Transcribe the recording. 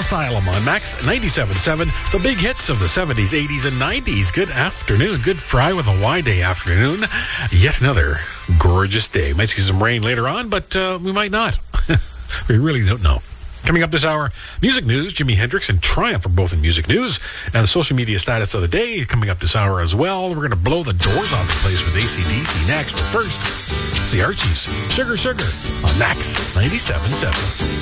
Asylum on Max 97.7, the big hits of the 70s, 80s, and 90s. Good afternoon. Good Fry with a Y day afternoon. Yet another gorgeous day. Might see some rain later on, but we might not. We really don't know. Coming up this hour, music news, Jimi Hendrix and Triumph are both in music news, and the social media status of the day coming up this hour as well. We're going to blow the doors off the place with AC/DC next, but first, it's the Archies, Sugar Sugar on Max 97.7.